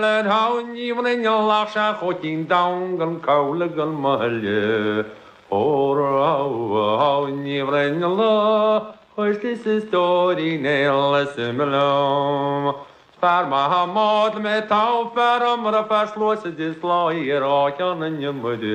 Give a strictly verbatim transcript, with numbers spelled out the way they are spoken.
Let how even in your lash a hooking down and cowligal mahal. Or how even in your law, which this is story nail a similar. Far Mahamad met out for a first loss of this lawyer or can in your